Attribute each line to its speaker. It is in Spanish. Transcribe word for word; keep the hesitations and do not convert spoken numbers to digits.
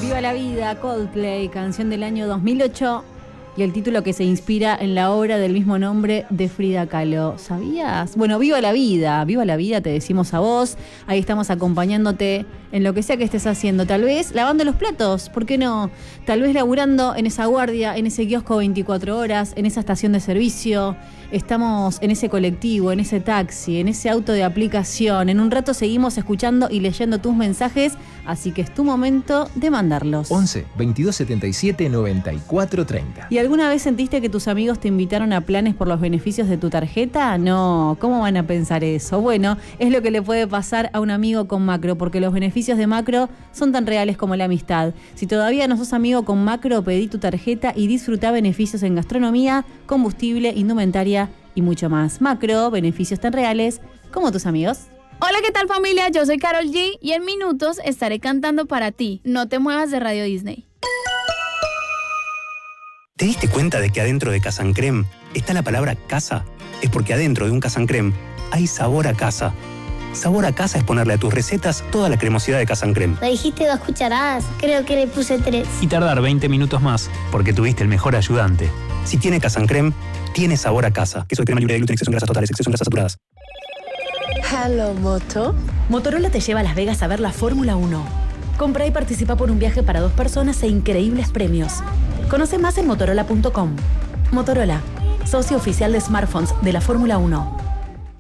Speaker 1: Viva la vida, Coldplay, canción del año dos mil ocho y el título que se inspira en la obra del mismo nombre de Frida Kahlo. ¿Sabías? Bueno, viva la vida, viva la vida, te decimos a vos. Ahí estamos acompañándote en lo que sea que estés haciendo. Tal vez lavando los platos, ¿por qué no? Tal vez laburando en esa guardia, en ese kiosco veinticuatro horas, en esa estación de servicio. Estamos en ese colectivo, en ese taxi, en ese auto de aplicación. En un rato seguimos escuchando y leyendo tus mensajes, así que es tu momento de mandarlos.
Speaker 2: once, veintidós setenta y siete, noventa y cuatro, treinta.
Speaker 1: ¿Y alguna vez sentiste que tus amigos te invitaron a planes por los beneficios de tu tarjeta? No, ¿cómo van a pensar eso? Bueno, es lo que le puede pasar a un amigo con Macro, porque los beneficios de Macro son tan reales como la amistad. Si todavía no sos amigo con Macro, pedí tu tarjeta y disfrutá beneficios en gastronomía, combustible, indumentaria y mucho más. Macro, beneficios tan reales como tus amigos.
Speaker 3: Hola, ¿qué tal, familia? Yo soy Karol G y en minutos estaré cantando para ti. No te muevas de Radio Disney.
Speaker 4: ¿Te diste cuenta de que adentro de Casa Crème está la palabra casa? Es porque adentro de un Casa Crème hay sabor a casa. Sabor a casa es ponerle a tus recetas toda la cremosidad de Casa Crème.
Speaker 5: Me dijiste dos cucharadas, creo que le puse tres.
Speaker 6: Y tardar veinte minutos más, porque tuviste el mejor ayudante.
Speaker 4: Si tiene Casa Crème, tiene sabor a casa. Queso de crema libre de gluten, exceso en grasas totales, exceso en grasas saturadas.
Speaker 7: Hello, Moto.
Speaker 8: Motorola te lleva a Las Vegas a ver la Fórmula uno. Compra y participa por un viaje para dos personas e increíbles premios. Conoce más en motorola punto com. Motorola, socio oficial de smartphones de la Fórmula uno.